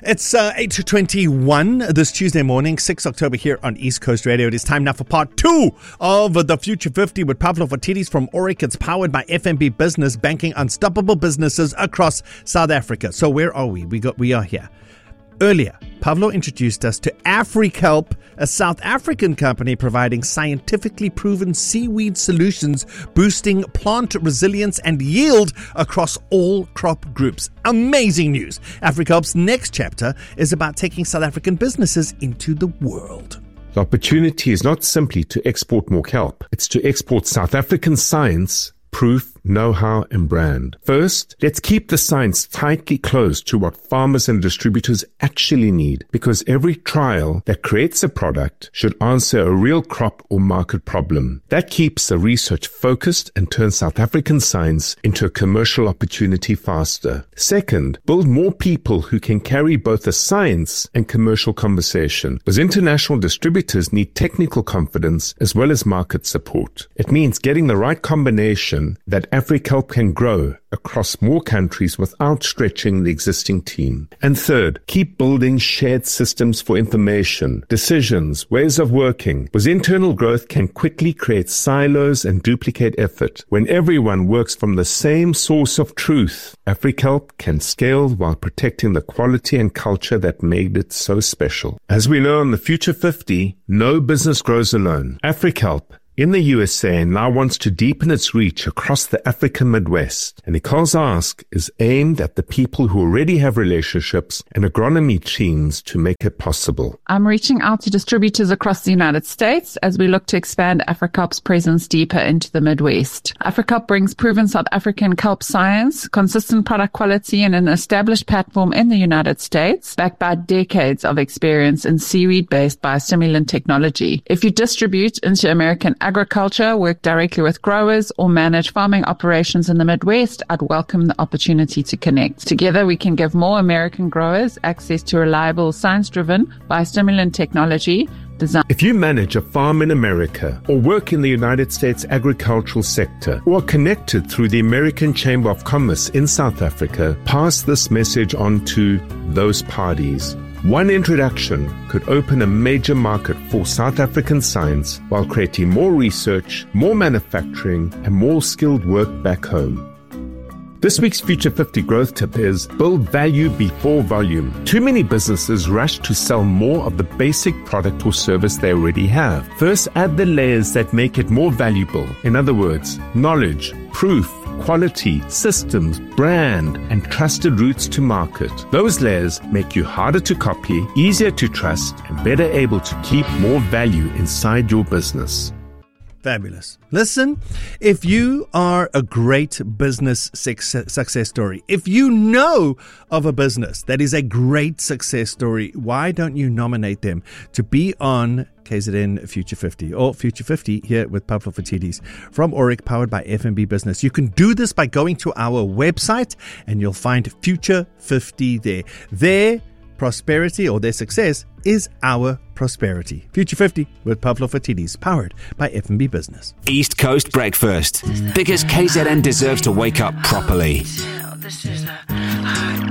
It's 8:21 this Tuesday morning, 6 October here on East Coast Radio. It is time now for part 2 of the Future 50 with Pavlo Phitidis from Aurik. It's powered by FNB Business, banking unstoppable businesses across South Africa. So where are we? We are here. Earlier, Pavlo introduced us to AfriKelp, a South African company providing scientifically proven seaweed solutions, boosting plant resilience and yield across all crop groups. Amazing news. AfriKelp's next chapter is about taking South African businesses into the world. The opportunity is not simply to export more kelp. It's to export South African science, proof, know-how, and brand. First, let's keep the science tightly close to what farmers and distributors actually need, because every trial that creates a product should answer a real crop or market problem. That keeps the research focused and turns South African science into a commercial opportunity faster. Second, build more people who can carry both the science and commercial conversation, because international distributors need technical confidence as well as market support. It means getting the right combination that AfriKelp can grow across more countries without stretching the existing team. And third, keep building shared systems for information, decisions, ways of working, because internal growth can quickly create silos and duplicate effort. When everyone works from the same source of truth, AfriKelp can scale while protecting the quality and culture that made it so special. As we learn the Future 50, no business grows alone. AfriKelp in the USA now wants to deepen its reach across the African Midwest, and Nicole's ask is aimed at the people who already have relationships and agronomy teams to make it possible. I'm reaching out to distributors across the United States as we look to expand AfriKelp's presence deeper into the Midwest. AfriKelp brings proven South African kelp science, consistent product quality, and an established platform in the United States, backed by decades of experience in seaweed-based biostimulant technology. If you distribute into American agriculture, work directly with growers, or manage farming operations in the Midwest, I'd welcome the opportunity to connect. Together, we can give more American growers access to reliable, science-driven biostimulant technology. If you manage a farm in America or work in the United States agricultural sector or are connected through the American Chamber of Commerce in South Africa, pass this message on to those parties. One introduction could open a major market for South African science while creating more research, more manufacturing, and more skilled work back home. This week's Future 50 growth tip is build value before volume. Too many businesses rush to sell more of the basic product or service they already have. First, add the layers that make it more valuable. In other words, knowledge, proof, quality, systems, brand, and trusted routes to market. Those layers make you harder to copy, easier to trust, and better able to keep more value inside your business. Fabulous. Listen, if you are a great business success story, if you know of a business that is a great success story, why don't you nominate them to be on KZN Future 50 or Future 50 here with Pavlo Phitidis from Aurik, powered by FNB Business. You can do this by going to our website and you'll find Future 50 there. Their prosperity or their success is our prosperity. Future 50 with Pavlo Phitidis, powered by FNB Business. East Coast Breakfast, because KZN deserves to wake up properly.